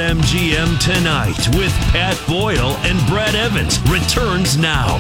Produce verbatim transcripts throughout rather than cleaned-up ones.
BetMGM Tonight with Pat Boyle and Brad Evans returns now.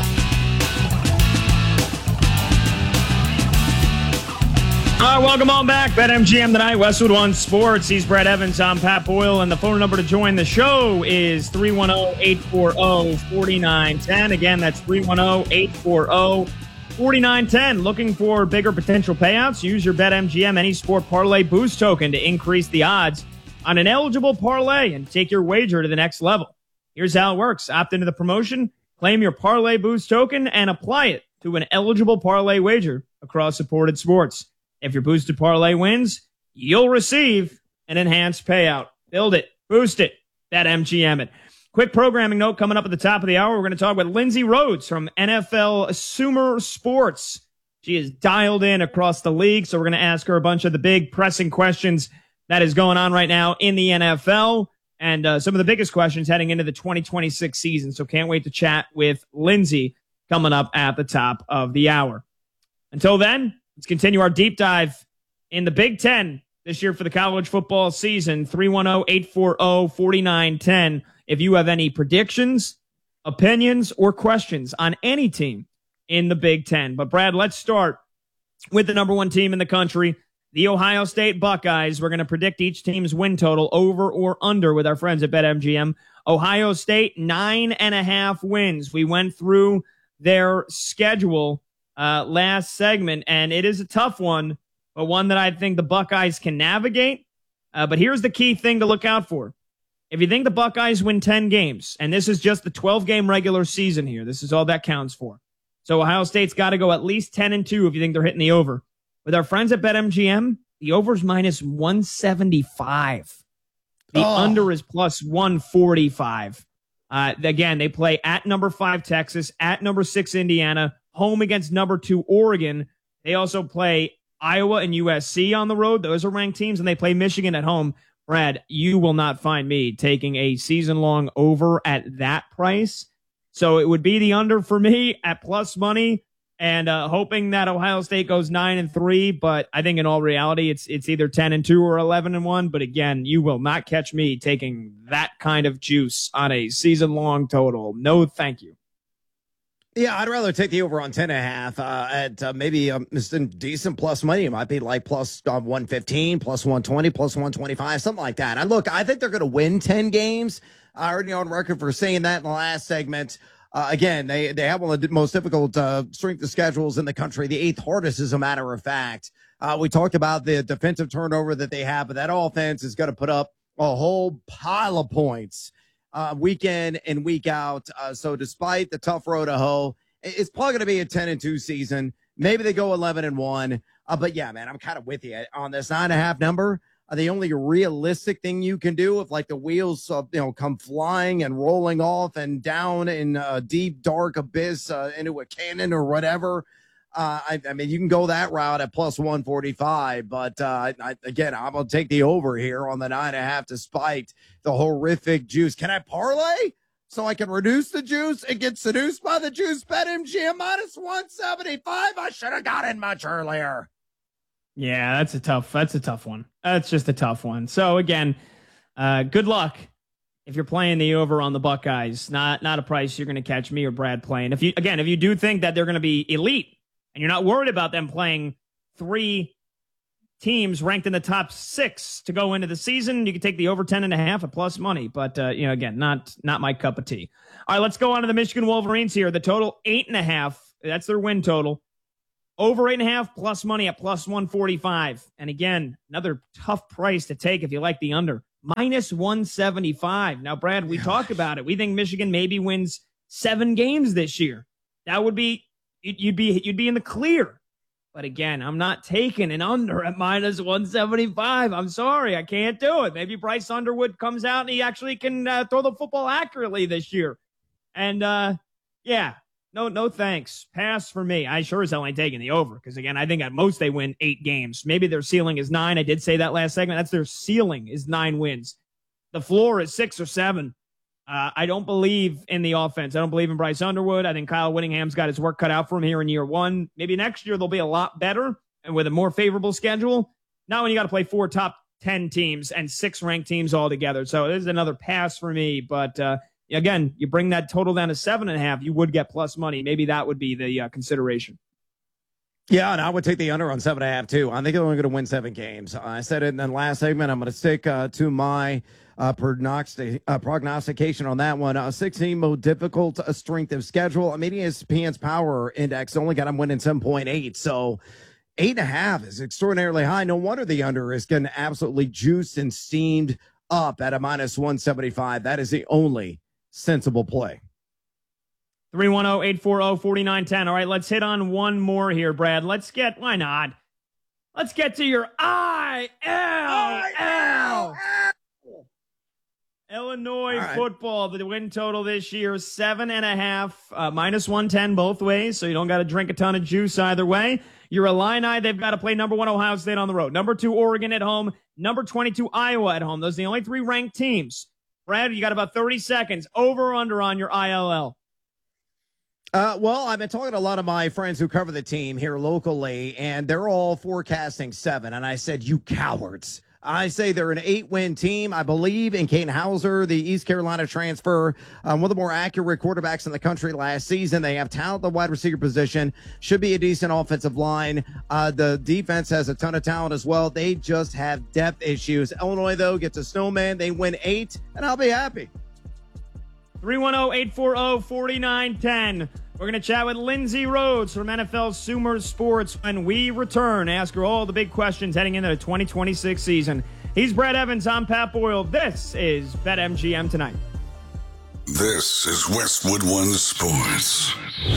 All right, welcome on back. BetMGM Tonight, Westwood One Sports. He's Brad Evans. I'm Pat Boyle, and the phone number to join the show is three one zero, eight four zero, four nine one zero. Again, that's three one zero, eight four zero, four nine one zero. Looking for bigger potential payouts? Use your BetMGM Any Sport Parlay Boost token to increase the odds on an eligible parlay and take your wager to the next level. Here's how it works. Opt into the promotion, claim your Parlay Boost token, and apply it to an eligible parlay wager across supported sports. If your boosted parlay wins, you'll receive an enhanced payout. Build it. Boost it. BetMGM it. Quick programming note coming up at the top of the hour. We're going to talk with Lindsay Rhodes from N F L Sumer Sports. She is dialed in across the league, so we're going to ask her a bunch of the big pressing questions that is going on right now in the N F L and uh, some of the biggest questions heading into the twenty twenty-six season. So can't wait to chat with Lindsay coming up at the top of the hour. Until then, let's continue our deep dive in the Big Ten this year for the college football season. three one zero, eight four zero, four nine one zero. If you have any predictions, opinions, or questions on any team in the Big Ten. But Brad, let's start with the number one team in the country, the Ohio State Buckeyes. We're going to predict each team's win total over or under with our friends at BetMGM. Ohio State, nine and a half wins. We went through their schedule uh, last segment, and it is a tough one, but one that I think the Buckeyes can navigate. Uh, but here's the key thing to look out for. If you think the Buckeyes win ten games, and this is just the twelve-game regular season here, this is all that counts for. So Ohio State's got to go at least ten and two if you think they're hitting the over. With our friends at BetMGM, the over's minus one seventy-five. The oh. under is plus one forty-five. Uh, again, they play at number five Texas, at number six Indiana, home against number two Oregon. They also play Iowa and U S C on the road. Those are ranked teams, and they play Michigan at home. Brad, you will not find me taking a season-long over at that price. So it would be the under for me at plus money, and uh, hoping that Ohio State goes nine and three. But I think in all reality, it's it's either ten and two or eleven and one. But again, you will not catch me taking that kind of juice on a season-long total. No, thank you. Yeah, I'd rather take the over on ten and a half uh, at uh, maybe um, some decent plus money. It might be like plus uh, one fifteen, plus one twenty, plus one twenty-five, something like that. And look, I think they're going to win ten games. I already on record for saying that in the last segment. Uh, again, they, they have one of the most difficult uh, strength of schedules in the country, the eighth hardest, as a matter of fact. Uh, we talked about the defensive turnover that they have, but that offense is going to put up a whole pile of points uh, week in and week out. Uh, so despite the tough road to hoe, it's probably going to be a ten and two season. Maybe they go eleven and one. Uh, but yeah, man, I'm kind of with you on this nine and a half number. Uh, the only realistic thing you can do if like the wheels, uh, you know, come flying and rolling off and down in a deep, dark abyss uh, into a cannon or whatever. Uh, I, I mean, you can go that route at plus one forty-five, but uh, I, again, I'm going to take the over here on the nine and a half despite the horrific juice. Can I parlay so I can reduce the juice and get seduced by the juice? BetMGM minus one seventy-five. I should have got in much earlier. Yeah, that's a tough, that's a tough one. That's just a tough one. So again, uh, good luck if you're playing the over on the Buckeyes. Not, not a price you're going to catch me or Brad playing. If you, again, if you do think that they're going to be elite and you're not worried about them playing three teams ranked in the top six to go into the season, you can take the over ten and a half at plus money. But, uh, you know, again, not, not my cup of tea. All right, let's go on to the Michigan Wolverines here. The total eight and a half. That's their win total. Over eight and a half plus money at plus one forty-five. And again, another tough price to take if you like the under. Minus one seventy-five. Now, Brad, we Gosh. talk about it. We think Michigan maybe wins seven games this year. That would be, you'd be, you'd be in the clear. But again, I'm not taking an under at minus one seventy-five. I'm sorry. I can't do it. Maybe Bryce Underwood comes out and he actually can uh, throw the football accurately this year. And uh, yeah. No, no thanks. Pass for me. I sure as hell ain't taking the over because, again, I think at most they win eight games. Maybe their ceiling is nine. I did say that last segment. That's their ceiling is nine wins. The floor is six or seven. Uh, I don't believe in the offense. I don't believe in Bryce Underwood. I think Kyle Whittingham's got his work cut out for him here in year one. Maybe next year they'll be a lot better and with a more favorable schedule. Not when you got to play four top ten teams and six ranked teams altogether. So this is another pass for me. But uh, again, you bring that total down to seven and a half, you would get plus money. Maybe that would be the uh, consideration. Yeah, and I would take the under on seven and a half too. I think they're only going to win seven games. I said it in the last segment. I'm going to stick uh, to my uh, prognostic, uh, prognostication on that one. Uh, sixteen most difficult uh, strength of schedule. I mean, E S P N's power index only got them winning seven point eight. So eight and a half is extraordinarily high. No wonder the under is getting absolutely juiced and steamed up at a minus one seventy-five. That is the only sensible play. three one zero, eight four zero, four nine one zero. All right, let's hit on one more here, Brad. Let's get, why not? Let's get to your I L L. Illinois right. football, the win total this year, seven and a half, uh, minus one ten both ways, so you don't got to drink a ton of juice either way. Your Illini, they've got to play number one Ohio State on the road, number two Oregon at home, number twenty-two Iowa at home. Those are the only three ranked teams. Brad, you got about thirty seconds. Over or under on your I L L? Uh, well, I've been talking to a lot of my friends who cover the team here locally, and they're all forecasting seven. And I said, you cowards. I say they're an eight-win team. I believe in Kane Hauser, the East Carolina transfer, um, one of the more accurate quarterbacks in the country last season. They have talent at the wide receiver position. Should be a decent offensive line. Uh, the defense has a ton of talent as well. They just have depth issues. Illinois, though, gets a snowman. They win eight, and I'll be happy. three one zero, eight four zero, four nine one zero. We're going to chat with Lindsay Rhodes from N F L Sumer Sports when we return. Ask her all the big questions heading into the twenty twenty-six season. He's Brad Evans. I'm Pat Boyle. This is BetMGM Tonight. This is Westwood One Sports.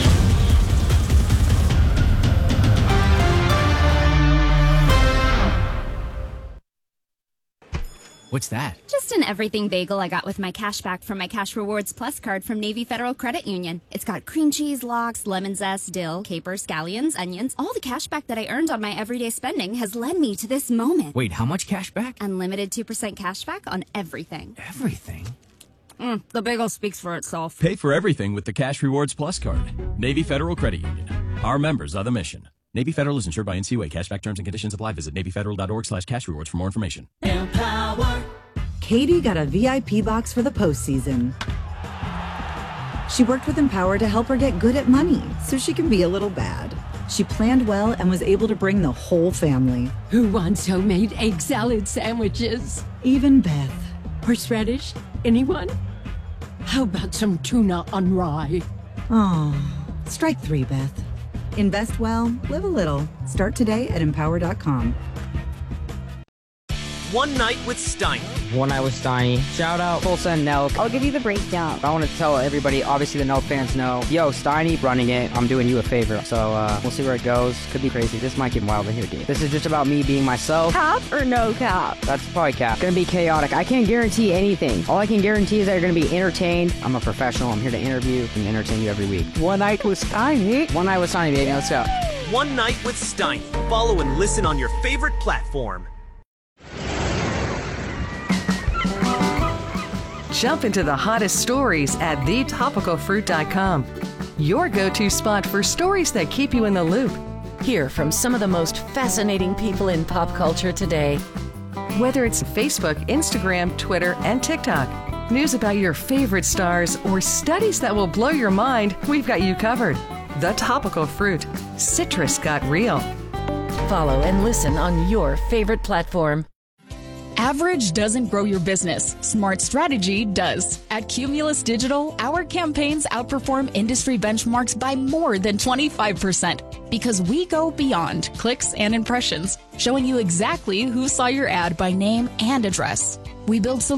What's that? Just an everything bagel I got with my cash back from my Cash Rewards Plus card from Navy Federal Credit Union. It's got cream cheese, lox, lemon zest, dill, capers, scallions, onions. All the cash back that I earned on my everyday spending has led me to this moment. Wait, how much cash back? Unlimited two percent cash back on everything. Everything? Mm, the bagel speaks for itself. Pay for everything with the Cash Rewards Plus card. Navy Federal Credit Union. Our members are the mission. Navy Federal is insured by N C U A. Cashback terms and conditions apply. Visit Navy Federal dot org slash cash rewards for more information. Empower. Katie got a V I P box for the postseason. She worked with Empower to help her get good at money so she can be a little bad. She planned well and was able to bring the whole family. Who wants homemade egg salad sandwiches? Even Beth. Horseradish? Anyone? How about some tuna on rye? Oh, strike three, Beth. Invest well, live a little. Start today at empower dot com. One Night with Steiny. One Night with Steiny. Shout out Tulsa and Nelk. I'll give you the breakdown. I want to tell everybody, obviously the Nelk fans know, yo, Steiny running it. I'm doing you a favor. So uh, we'll see where it goes. Could be crazy. This might get wild in here, dude. This is just about me being myself. Cap or no cap? That's probably cap. Gonna be chaotic. I can't guarantee anything. All I can guarantee is that you're gonna be entertained. I'm a professional. I'm here to interview and entertain you every week. One Night with Steiny. One Night with Steiny, baby. Let's go. One Night with Steiny. Follow and listen on your favorite platform. Jump into the hottest stories at the topical fruit dot com. Your go-to spot for stories that keep you in the loop. Hear from some of the most fascinating people in pop culture today. Whether it's Facebook, Instagram, Twitter, and TikTok, news about your favorite stars, or studies that will blow your mind, we've got you covered. The Topical Fruit. Citrus got real. Follow and listen on your favorite platform. Average doesn't grow your business. Smart strategy does. At Cumulus Digital, our campaigns outperform industry benchmarks by more than twenty-five percent because we go beyond clicks and impressions, showing you exactly who saw your ad by name and address. We build solutions